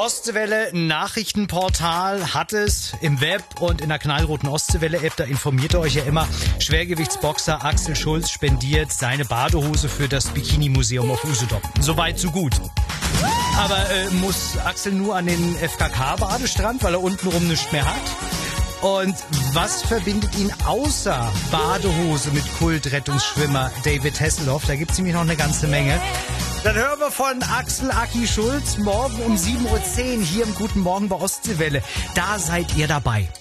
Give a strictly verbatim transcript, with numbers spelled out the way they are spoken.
Ostseewelle Nachrichtenportal hat es im Web und in der knallroten Ostseewelle-App. Da informiert ihr euch ja immer. Schwergewichtsboxer Axel Schulz spendiert seine Badehose für das Bikini-Museum auf Usedom. Soweit, so gut. Aber äh, muss Axel nur an den F K K-Badestrand, weil er untenrum nichts mehr hat? Und was verbindet ihn außer Badehose mit Kultrettungsschwimmer David Hasselhoff? Da gibt es nämlich noch eine ganze Menge. Dann hören wir von Axel Aki Schulz morgen um sieben Uhr zehn hier im Guten Morgen bei Ostseewelle. Da seid ihr dabei.